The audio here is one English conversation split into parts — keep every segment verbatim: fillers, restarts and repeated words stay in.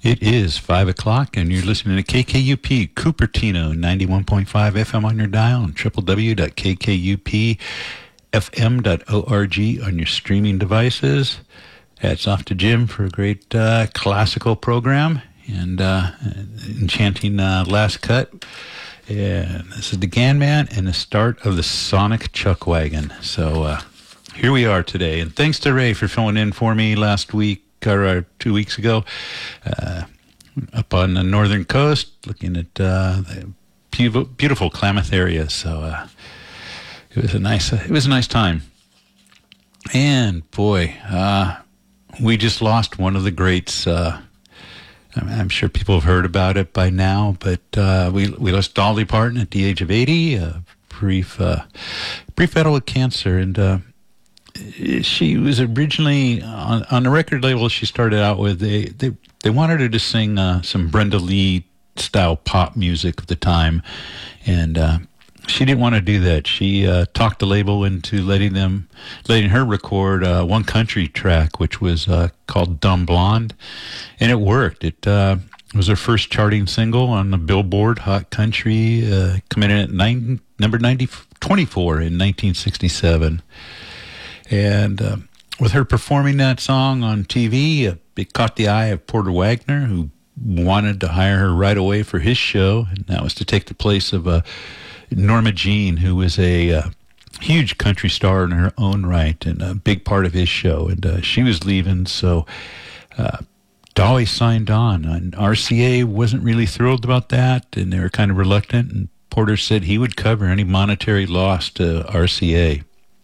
It is five o'clock, and you're listening to K K U P Cupertino, ninety-one point five F M on your dial, and w w w dot k k u p f m dot org on your streaming devices. Hats off to Jim for a great uh, classical program and uh, enchanting uh, last cut. And this is the Gan Man and the start of the Sonic Chuck Wagon. So uh, here we are today, and thanks to Ray for filling in for me last week. Or two weeks ago, uh, up on the northern coast, looking at uh, the beautiful, beautiful Klamath area. So uh, it was a nice, uh, it was a nice time. And boy, uh, we just lost one of the greats. Uh, I'm sure people have heard about it by now, but uh, we we lost Dolly Parton at the age of eighty. A brief, uh, brief battle with cancer, and. Uh, She was originally on, on the record label she started out with. They they, they wanted her to sing uh, some Brenda Lee style pop music of the time, and uh, she didn't want to do that. She uh, talked the label into letting them letting her record uh, one country track, which was uh, called "Dumb Blonde," and it worked. It uh, was her first charting single on the Billboard Hot Country, uh, coming in at nine, number ninety twenty-four in nineteen sixty-seven. And uh, with her performing that song on T V, uh, it caught the eye of Porter Wagner, who wanted to hire her right away for his show, and that was to take the place of uh, Norma Jean, who was a uh, huge country star in her own right and a big part of his show. And uh, she was leaving, so uh, Dolly signed on. And R C A wasn't really thrilled about that, and they were kind of reluctant, and Porter said he would cover any monetary loss to R C A.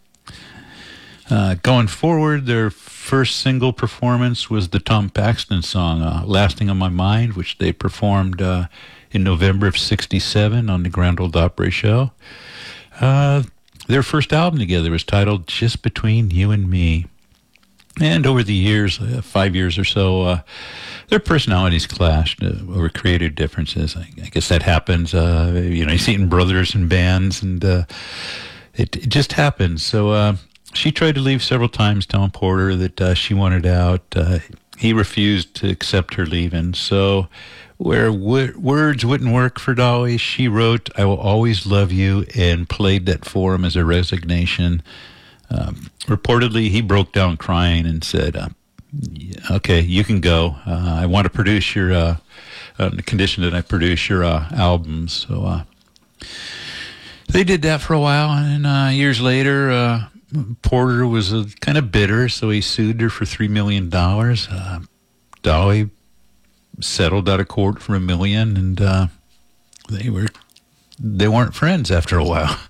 Uh, going forward, their first single performance was the Tom Paxton song, uh, Lasting on My Mind, which they performed uh, in November of sixty-seven on the Grand Ole Opry show. Uh, their first album together was titled Just Between You and Me. And over the years, uh, five years or so, uh, their personalities clashed uh, over creative differences. I, I guess that happens. Uh, you know, you see it in brothers and bands, and uh, it, it just happens. So, uh, she tried to leave several times, telling Porter that uh, she wanted out. Uh, he refused to accept her leaving. So where w- words wouldn't work for Dolly, she wrote, "I will always love you," and played that for him as a resignation. Um, reportedly, he broke down crying and said, uh, okay, you can go. Uh, I want to produce your, uh, on the condition that I produce your uh, albums. So uh, they did that for a while, and uh, years later, uh, Porter was uh, kind of bitter, so he sued her for three million dollars. Uh, Dolly settled out of court for a million, and uh, they were they weren't friends after a while.